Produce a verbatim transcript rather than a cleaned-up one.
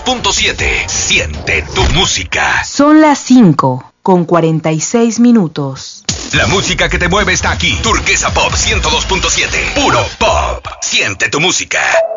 punto siete. Siente tu música. Son las cinco con cuarenta y seis minutos. La música que te mueve está aquí. Turquesa Pop ciento dos punto siete. Puro pop. Siente tu música.